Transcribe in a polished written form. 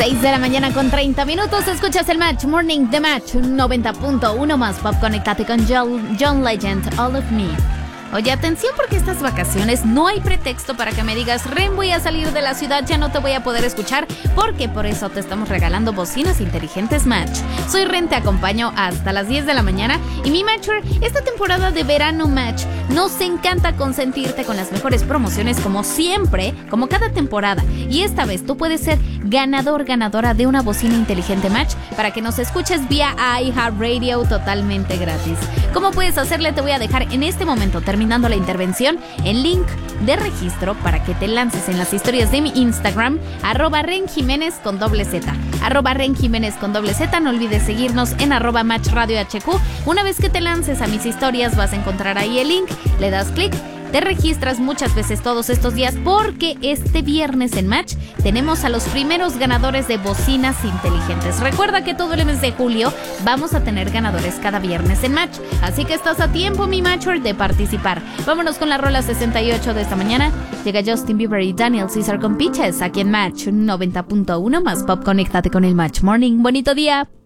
6 de la mañana con 30 minutos. Escuchas el Match Morning de Match 90.1 más pop. Conéctate con John Legend, All of Me. Oye, atención, porque estas vacaciones no hay pretexto para que me digas: Ren, voy a salir de la ciudad, ya no te voy a poder escuchar, porque por eso te estamos regalando bocinas inteligentes Match. Soy Ren, te acompaño hasta las 10 de la mañana. Y mi Matcher, esta temporada de verano Match, nos encanta consentirte con las mejores promociones, como siempre, como cada temporada. Y esta vez tú puedes ser ganadora de una bocina inteligente Match para que nos escuches vía iHeartRadio totalmente gratis. ¿Cómo puedes hacerle? Te voy a dejar en este momento, terminando la intervención, el link de registro para que te lances en las historias de mi Instagram, @RenJiménez con doble Z. @RenJiménez con doble Z. No olvides seguirnos en @MatchRadioHQ. Una vez que te lances a mis historias, vas a encontrar ahí el link, le das clic, te registras muchas veces todos estos días, porque este viernes en Match tenemos a los primeros ganadores de bocinas inteligentes. Recuerda que todo el mes de julio vamos a tener ganadores cada viernes en Match, así que estás a tiempo, mi Matcher, de participar. Vámonos con la rola 68 de esta mañana. Llega Justin Bieber y Daniel Caesar con Peaches aquí en Match 90.1 más pop. Conéctate con el Match Morning. Bonito día.